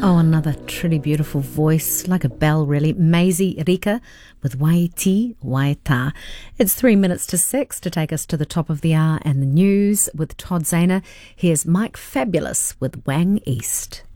Oh, another truly beautiful voice, like a bell really. Maisie Rika with Waiti Waita. It's 3 minutes to 6 to take us to the top of the hour and the news with Todd Zahner. Here's Mike Fabulous with Wang East.